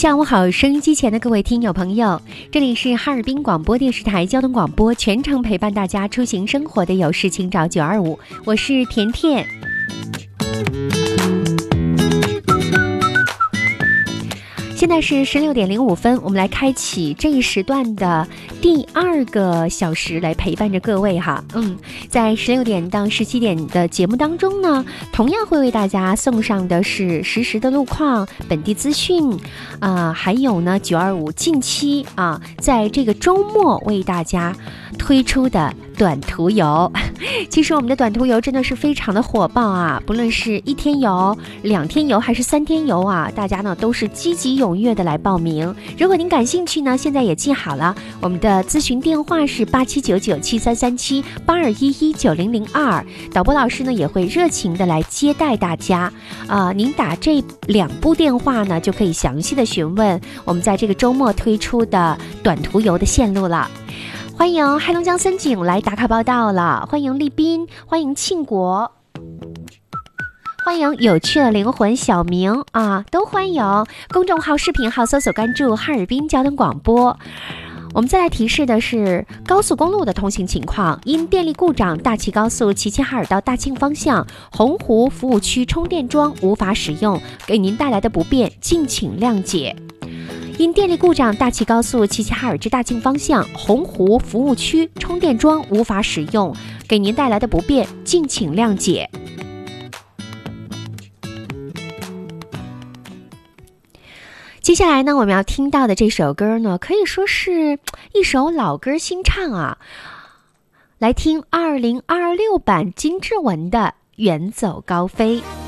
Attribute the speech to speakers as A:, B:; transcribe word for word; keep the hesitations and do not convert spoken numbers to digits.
A: 下午好，收音机前的各位听友朋友，这里是哈尔滨广播电视台交通广播，全程陪伴大家出行生活的有事情找九二五，我是甜甜。现在是十六点零五分，我们来开启这一时段的第二个小时，来陪伴着各位哈。嗯，在十六点到十七点的节目当中呢，同样会为大家送上的是实时的路况、本地资讯啊、呃，还有呢九二五近期啊，在这个周末为大家推出的短途游。其实我们的短途游真的是非常的火爆啊，不论是一天游、两天游还是三天游啊，大家呢都是积极踊跃的来报名。如果您感兴趣呢，现在也记好了，我们的咨询电话是八七九九七三三七八二一一九零零二，导播老师呢也会热情的来接待大家。啊、呃，您打这两部电话呢，就可以详细的询问我们在这个周末推出的短途游的线路了。欢迎黑龙江森景来打卡报道了，欢迎丽斌，欢迎庆国，欢迎有趣的灵魂小明啊，都欢迎。公众号视频号搜索关注哈尔滨交通广播。我们再来提示的是高速公路的通行情况，因电力故障，大齐高速齐齐哈尔到大庆方向洪湖服务区充电桩无法使用，给您带来的不便敬请谅解。因电力故障，大齐高速齐齐哈尔至大庆方向洪湖服务区充电桩无法使用，给您带来的不便敬请谅解。接下来呢，我们要听到的这首歌呢，可以说是一首老歌新唱啊。来听二零二六版金志文的《远走高飞》。